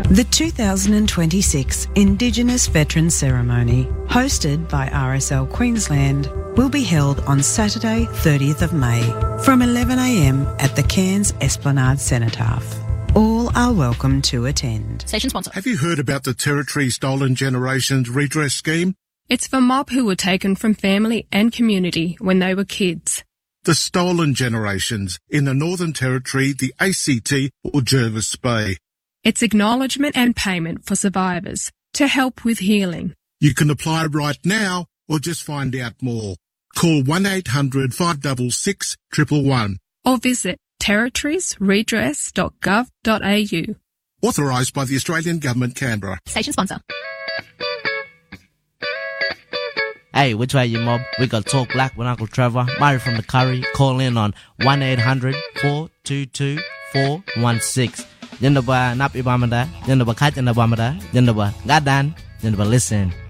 The 2026 Indigenous Veterans Ceremony, hosted by RSL Queensland, will be held on Saturday 30th of May from 11am at the Cairns Esplanade Cenotaph. All are welcome to attend. Station sponsor. Have you heard about the Territory Stolen Generations Redress Scheme? It's for mob who were taken from family and community when they were kids. The stolen generations in the Northern Territory, the ACT or Jervis Bay. It's acknowledgement and payment for survivors to help with healing. You can apply right now or just find out more. Call 1-800-566-111. Or visit territoriesredress.gov.au. Authorised by the Australian Government, Canberra. Station sponsor. Hey, which way you mob? We got Talk Black with Uncle Trevor. Murray from the Curry. Call in on 1-800-422-416. Jenda ba nap ibamada, jenda ba kaj jenda bamada, jenda ba gadan, jenda ba listen.